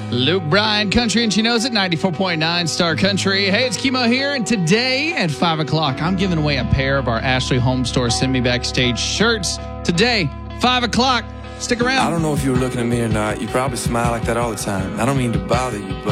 Luke Bryan, Country and She Knows It, 94.9 Star Country. Hey, it's Kimo here, and today at 5 o'clock, I'm giving away a pair of our Ashley Home Store Send Me Backstage shirts. Today, 5 o'clock. Stick around. I don't know if you were looking at me or not. You probably smile like that all the time. I don't mean to bother you, but